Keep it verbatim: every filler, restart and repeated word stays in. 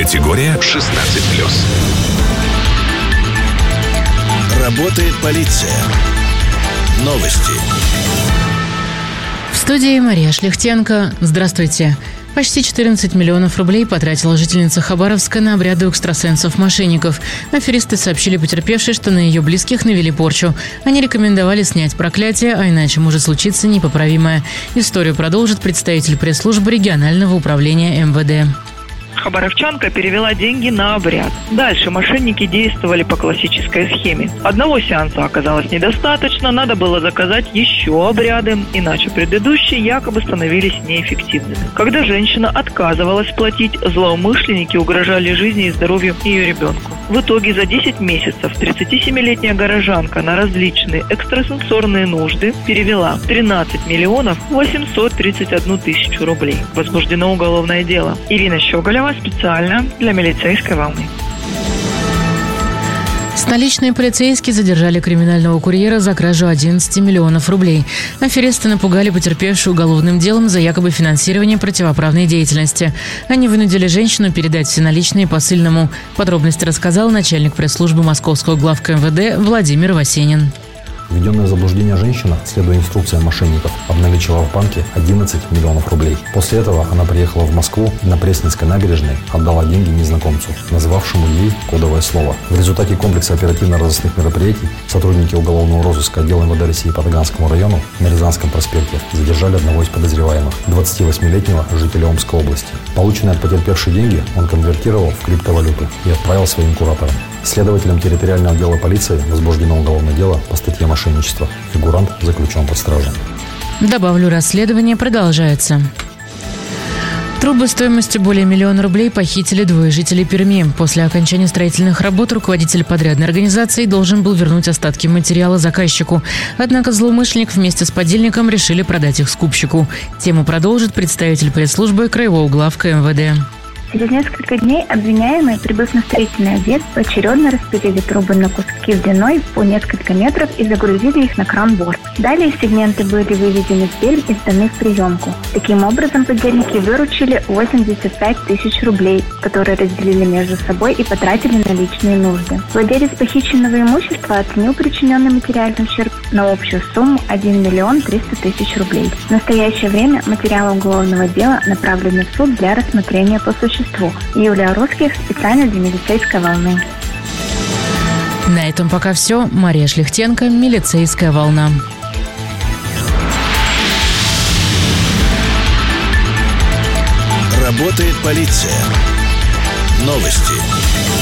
Категория шестнадцать плюс. Работает полиция. Новости. В студии Мария Шлихтенко. Здравствуйте. Почти четырнадцать миллионов рублей потратила жительница Хабаровска на обряды экстрасенсов-мошенников. Аферисты сообщили потерпевшей, что на ее близких навели порчу. Они рекомендовали снять проклятие, а иначе может случиться непоправимое. Историю продолжит представитель пресс-службы регионального управления эм вэ дэ. Хабаровчанка перевела деньги на обряд. Дальше мошенники действовали по классической схеме. Одного сеанса оказалось недостаточно, надо было заказать еще обряды, иначе предыдущие якобы становились неэффективными. Когда женщина отказывалась платить, злоумышленники угрожали жизни и здоровью ее ребенку. В итоге за десять месяцев тридцатисемилетняя горожанка на различные экстрасенсорные нужды перевела тринадцать миллионов восемьсот тридцать одну тысячу рублей. Возбуждено уголовное дело. Ирина Щеголева специально для милицейской волны. Столичные полицейские задержали криминального курьера за кражу одиннадцати миллионов рублей. Аферисты напугали потерпевшую уголовным делом за якобы финансирование противоправной деятельности. Они вынудили женщину передать все наличные посыльному. Подробности рассказал начальник пресс-службы Московского главка эм вэ дэ Владимир Васенин. Введенная в заблуждение женщина, следуя инструкциям мошенников, обналичила в банке одиннадцать миллионов рублей. После этого она приехала в Москву и на Пресненской набережной отдала деньги незнакомцу, назвавшему ей кодовое слово. В результате комплекса оперативно-розыскных мероприятий сотрудники уголовного розыска отдела эм вэ дэ России по Таганскому району на Рязанском проспекте задержали одного из подозреваемых, двадцативосьмилетнего жителя Омской области. Полученные от потерпевшей деньги он конвертировал в криптовалюту и отправил своим кураторам. Следователям территориального отдела полиции возбуждено уголовное дело по статье мошенничества. Фигурант заключен под стражу. Добавлю, расследование продолжается. Трубы стоимостью более миллиона рублей похитили двое жителей Перми. После окончания строительных работ руководитель подрядной организации должен был вернуть остатки материала заказчику. Однако злоумышленник вместе с подельником решили продать их скупщику. Тему продолжит представитель пресс-службы краевого главка эм вэ дэ. Через несколько дней обвиняемые, прибыв на строительный объект, поочередно распилили трубы на куски длиной по несколько метров и загрузили их на кран-борт. Далее сегменты были выведены в пель и сданы в приемку. Таким образом, подельники выручили восемьдесят пять тысяч рублей, которые разделили между собой и потратили на личные нужды. Владелец похищенного имущества оценил причиненный материальный ущерб на общую сумму один миллион триста тысяч рублей. В настоящее время материалы уголовного дела направлены в суд для рассмотрения по существу. Юлия Русских специально для милицейской волны. На этом пока все. Мария Шлихтенко, милицейская волна. Работает полиция. Новости.